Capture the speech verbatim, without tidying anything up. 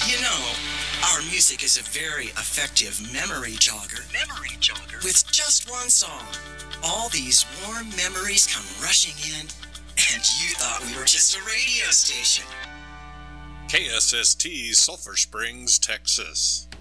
You know, our music is a very effective memory jogger. Memory jogger? With just one song, all these warm memories come rushing in, and you thought we were just a radio station. K S S T, Sulphur Springs, Texas.